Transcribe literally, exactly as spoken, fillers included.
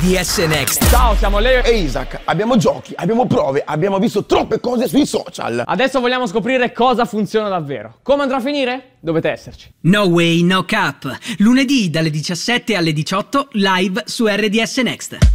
D S Next. Ciao, siamo Leo e Isaac. Abbiamo giochi, abbiamo prove, abbiamo visto troppe cose sui social. Adesso vogliamo scoprire cosa funziona davvero. Come andrà a finire? Dovete esserci. No Way No Cap. Lunedì dalle diciassette alle diciotto live su R D S Next.